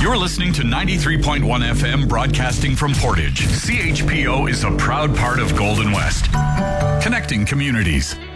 You're listening to 93.1 FM broadcasting from Portage. CHPO is a proud part of Golden West, connecting communities.